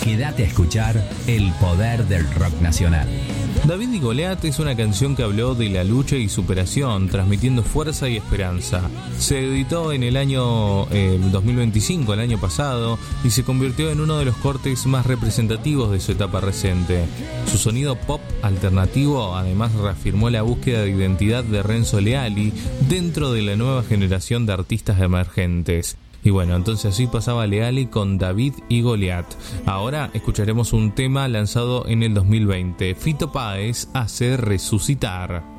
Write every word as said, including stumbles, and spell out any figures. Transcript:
Quédate a escuchar el poder del rock nacional. David y Goliat es una canción que habló de la lucha y superación, transmitiendo fuerza y esperanza. Se editó en el año eh, dos mil veinticinco, el año pasado, y se convirtió en uno de los cortes más representativos de su etapa reciente. Su sonido pop alternativo además reafirmó la búsqueda de identidad de Renzo Leali dentro de la nueva generación de artistas emergentes. Y bueno, entonces así pasaba Leali con David y Goliat. Ahora escucharemos un tema lanzado en el dos mil veinte. Fito Páez hace resucitar.